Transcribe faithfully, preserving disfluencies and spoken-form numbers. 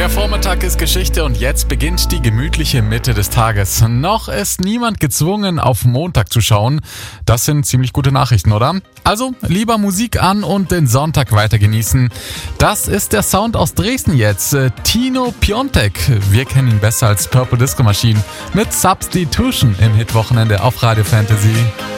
Der Vormittag ist Geschichte und jetzt beginnt die gemütliche Mitte des Tages. Noch ist niemand gezwungen, auf Montag zu schauen. Das sind ziemlich gute Nachrichten, oder? Also lieber Musik an und den Sonntag weiter genießen. Das ist der Sound aus Dresden jetzt. Tino Piontek. Wir kennen ihn besser als Purple Disco Machine mit Substitution im Hitwochenende auf Radio Fantasy.